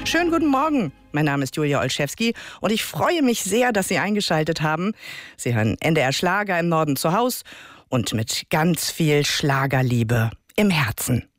Schönen guten Morgen. Mein Name ist Julia Olszewski und ich freue mich sehr, dass Sie eingeschaltet haben. Sie hören NDR Schlager im Norden zu Haus und mit ganz viel Schlagerliebe im Herzen.